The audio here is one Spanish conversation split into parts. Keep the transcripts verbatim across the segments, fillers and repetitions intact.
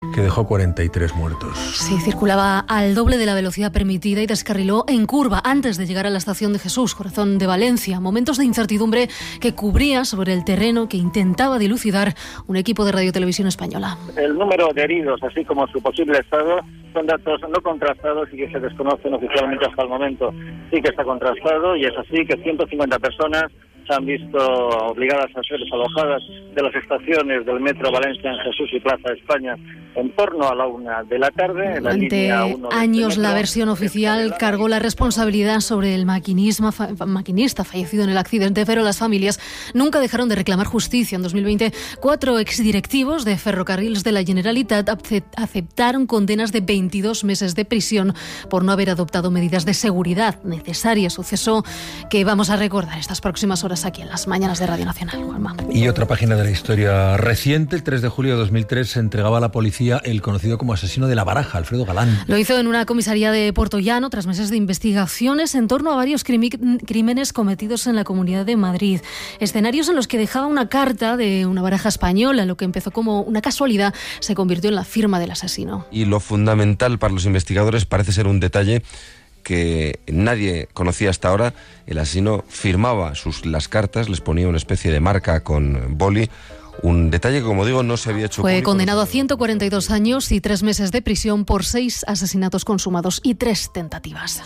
que dejó cuarenta y tres muertos. Sí, circulaba al doble de la velocidad permitida y descarriló en curva antes de llegar a la estación de Jesús, corazón de Valencia. Momentos de incertidumbre que cubría sobre el terreno que intentaba dilucidar un equipo de Radio Televisión Española. El número de heridos, así como su posible estado, son datos no contrastados y que se desconocen oficialmente hasta el momento. Sí que está contrastado y es así que ciento cincuenta personas se han visto obligadas a ser desalojadas de las estaciones del metro Valencia en Jesús y Plaza España en torno a la una de la tarde. En la línea uno Durante años la versión oficial cargó la responsabilidad sobre el maquinista, fa, maquinista fallecido en el accidente, pero las familias nunca dejaron de reclamar justicia. En dos mil veinte, cuatro exdirectivos de Ferrocarrils de la Generalitat aceptaron condenas de veintidós meses de prisión por no haber adoptado medidas de seguridad necesarias. Suceso que vamos a recordar estas próximas horas aquí en las mañanas de Radio Nacional. Juanma. Y otra página de la historia reciente, el tres de julio de dos mil tres, se entregaba a la policía el conocido como asesino de La Baraja, Alfredo Galán. Lo hizo en una comisaría de Puertollano tras meses de investigaciones en torno a varios crimi- crímenes cometidos en la Comunidad de Madrid. Escenarios en los que dejaba una carta de una baraja española, lo que empezó como una casualidad se convirtió en la firma del asesino. Y lo fundamental para los investigadores parece ser un detalle que nadie conocía hasta ahora. El asesino firmaba sus, las cartas, les ponía una especie de marca con boli, un detalle que, como digo, no se había hecho Fue público. Condenado a ciento cuarenta y dos años y tres meses de prisión por seis asesinatos consumados y tres tentativas.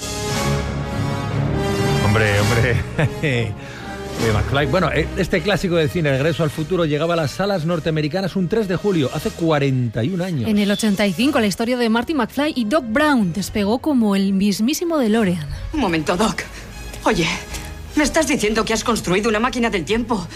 Hombre, hombre... Eh, McFly. Bueno, este clásico del cine, Regreso al futuro, llegaba a las salas norteamericanas un tres de julio, hace cuarenta y un años. En el ochenta y cinco, la historia de Marty McFly y Doc Brown despegó como el mismísimo DeLorean. Un momento, Doc. Oye, ¿me estás diciendo que has construido una máquina del tiempo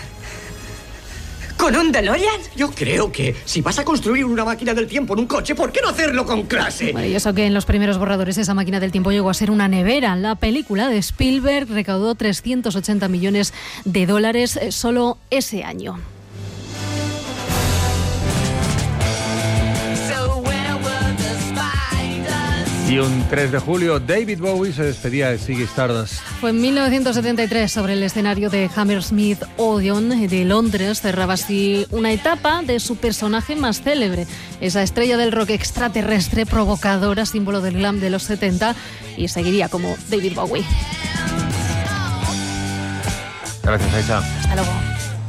con un DeLorean? Yo creo que si vas a construir una máquina del tiempo en un coche, ¿por qué no hacerlo con clase? Bueno, y eso que en los primeros borradores esa máquina del tiempo llegó a ser una nevera. La película de Spielberg recaudó trescientos ochenta millones de dólares solo ese año. Y un tres de julio, David Bowie se despedía de Ziggy Stardust. Fue en mil novecientos setenta y tres, sobre el escenario de Hammersmith Odeon de Londres, cerraba así una etapa de su personaje más célebre, esa estrella del rock extraterrestre, provocadora, símbolo del glam de los setenta, y seguiría como David Bowie. Gracias, Aisha. Hasta luego.